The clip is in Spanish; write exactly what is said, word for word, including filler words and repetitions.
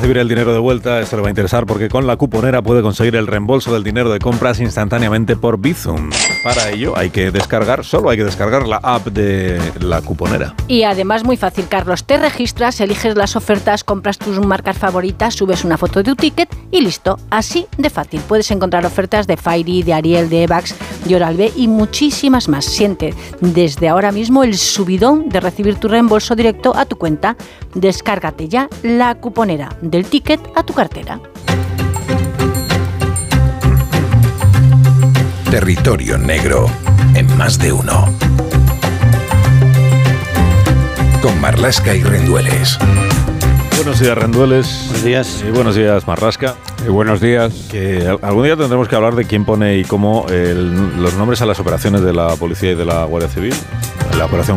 recibir el dinero de vuelta, esto le va a interesar porque con la cuponera puede conseguir el reembolso del dinero de compras instantáneamente por Bizum. Para ello hay que descargar, solo hay que descargar la app de la cuponera. Y además muy fácil, Carlos, te registras, eliges las ofertas, compras tus marcas favoritas, subes una foto de tu ticket y listo, así de fácil. Puedes encontrar ofertas de Fairy, de Ariel, de Evax, de Oral-B y muchísimas más. Siente desde ahora mismo el subidón de recibir tu reembolso directo a tu cuenta. Descárgate ya la cuponera, del ticket a tu cartera. Territorio negro en Más de Uno. Con Marlaska y Rendueles. Buenos días, Rendueles. Buenos días. Y buenos días, Marlaska. Y buenos días. Que algún día tendremos que hablar de quién pone y cómo el, los nombres a las operaciones de la policía y de la Guardia Civil. La operación